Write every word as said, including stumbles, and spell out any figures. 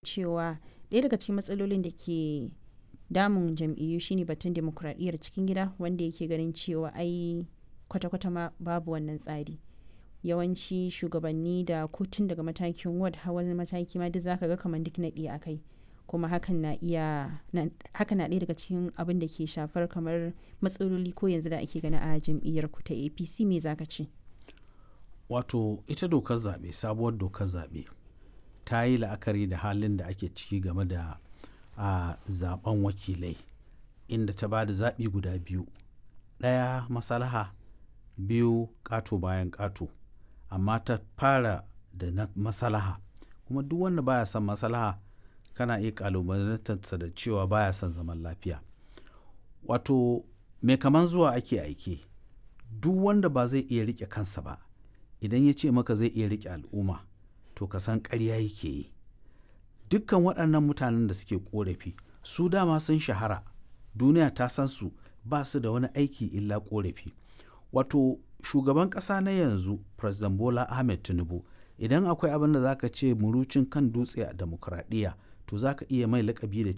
cewa ɗaya daga cikin matsalolin da ke damun jam'iyyu shine batun demokradiyyar cikin gida, wanda yake ganin cewa ai kwata-kwata ma babu wannan tsari. Yawanci shugabanni da kotun daga matakin ward har wani mataki ma duk zaka ga kamar duk naɗi a kai, kuma hakan na iya hakan na ɗaya daga cikin abin da ke shafar kamar matsaloli ko yanzu da ake gani a jam'iyyar ku ta A P C. Me zaka ce? Wato ita dokar zaɓe, sabuwar dokar zaɓe ta yi la'akari da halin da ake ciki game da a zaben wakilai, inda ta ba da zaɓi guda biyu, ɗaya masalaha, biyu ƙato bayan ƙato, amma ta fara da na masalaha, kuma duk wanda baya son masalaha kana iya ƙalubalantarsa da cewa baya son zaman lafiya. Wato mai kaman zuwa ake aike, duk wanda ba zai iya riƙe kansa ba idan ya ce maka zai iya riƙe al'umma, to ka san ƙarya yake yi. Dukkan waɗannan mutanen da suke ƙorafi su dama sun shahara, duniya ta san su, ba su da wani aiki illa ƙorafi. Wato shugaban ƙasa na yanzu President Bola Ahmed Tinubu, idan akwai abin da zaka ce murucin kan dutse a demokradiyya, to zaka iya mai laƙabi da